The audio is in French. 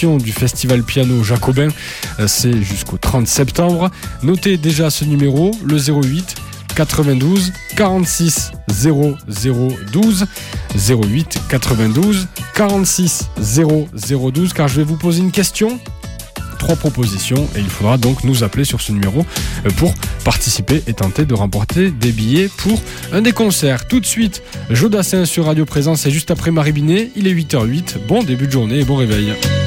édition du Festival Piano Jacobin. C'est jusqu'au 30 septembre. Notez déjà ce numéro, le 08 92 46 0012 08 92 46 0012, car je vais vous poser une question, 3 propositions, et il faudra donc nous appeler sur ce numéro pour participer et tenter de remporter des billets pour un des concerts. Tout de suite, Jodassin sur Radio Présence, et juste après Marie Binet, il est 8h08. Bon début de journée et bon réveil.